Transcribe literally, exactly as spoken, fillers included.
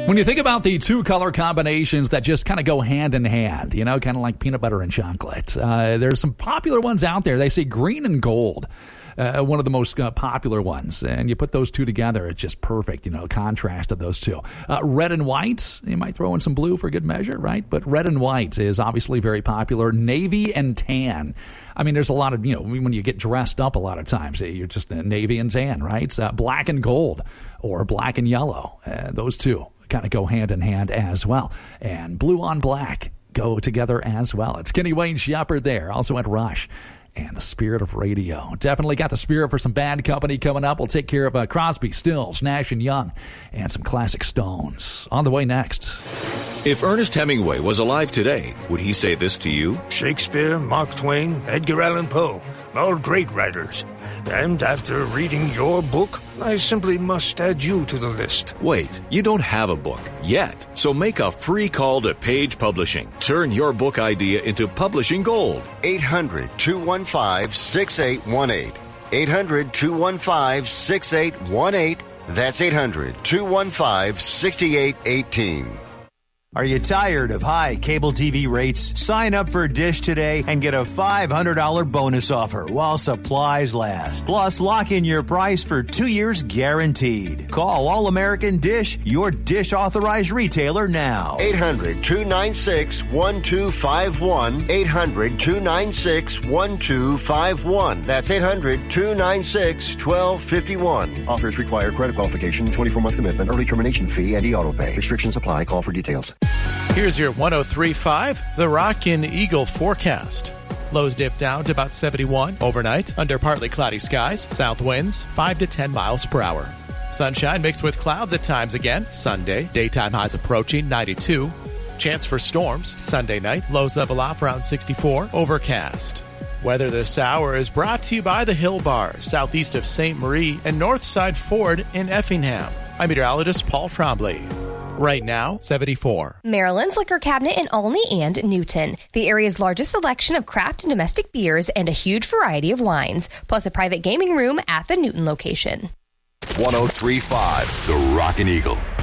When you think about the two color combinations that just kind of go hand in hand, you know, kind of like peanut butter and chocolate, uh, there's some popular ones out there. They say green and gold. Uh, one of the most uh, popular ones. And you put those two together, it's just perfect, you know, contrast of those two. Uh, red and white, you might throw in some blue for good measure, right? But red and white is obviously very popular. Navy and tan. I mean, there's a lot of, you know, when you get dressed up a lot of times, you're just navy and tan, right? Uh, black and gold or black and yellow. Uh, those two kind of go hand in hand as well. And blue on black go together as well. It's Kenny Wayne Shepherd there, also at Rush. And the spirit of radio. Definitely got the spirit for some bad company coming up. We'll take care of uh, Crosby, Stills, Nash and Young, and some classic Stones. On the way next. If Ernest Hemingway was alive today, would he say this to you? Shakespeare, Mark Twain, Edgar Allan Poe, all great writers. And after reading your book, I simply must add you to the list. Wait, you don't have a book yet. So make a free call to Page Publishing. Turn your book idea into publishing gold. eight hundred, two one five, six eight one eight. eight hundred, two one five, six eight one eight. That's eight hundred, two one five, six eight one eight. Are you tired of high cable T V rates? Sign up for Dish today and get a five hundred dollars bonus offer while supplies last. Plus, lock in your price for two years guaranteed. Call All American Dish, your Dish authorized retailer now. eight hundred, two nine six, one two five one. eight hundred, two nine six, one two five one. That's eight hundred, two nine six, one two five one. Offers require credit qualification, twenty-four month commitment, early termination fee, and e-auto pay. Restrictions apply. Call for details. Here's your one oh three point five, the Rockin' Eagle forecast. Lows dip down to about seventy-one overnight under partly cloudy skies, south winds five to ten miles per hour. Sunshine mixed with clouds at times again. Sunday, daytime highs approaching ninety-two. Chance for storms Sunday night, lows level off around sixty-four, overcast. Weather this hour is brought to you by the Hill Bar, southeast of Saint Marie and Northside Ford in Effingham. I'm meteorologist Paul Trombley. Right now, seventy-four. Maryland's Liquor Cabinet in Olney and Newton. The area's largest selection of craft and domestic beers and a huge variety of wines, plus a private gaming room at the Newton location. one oh three point five, the Rockin' Eagle.